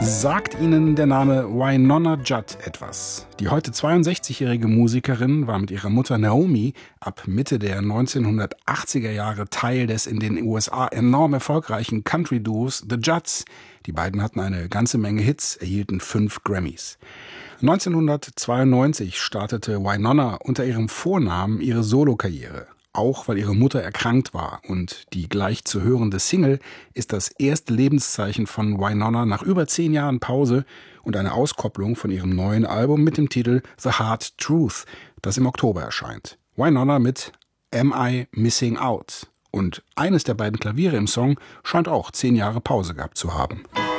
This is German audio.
Sagt Ihnen der Name Wynonna Judd etwas? Die heute 62-jährige Musikerin war mit ihrer Mutter Naomi ab Mitte der 1980er Jahre Teil des in den USA enorm erfolgreichen Country-Duos The Judds. Die beiden hatten eine ganze Menge Hits, erhielten 5 Grammys. 1992 startete Wynonna unter ihrem Vornamen ihre Solokarriere. Auch weil ihre Mutter erkrankt war, und die gleich zu hörende Single ist das erste Lebenszeichen von Wynonna nach über 10 Jahren Pause und eine Auskopplung von ihrem neuen Album mit dem Titel The Hard Truth, das im Oktober erscheint. Wynonna mit Am I Missing Out? Und eines der beiden Klaviere im Song scheint auch 10 Jahre Pause gehabt zu haben.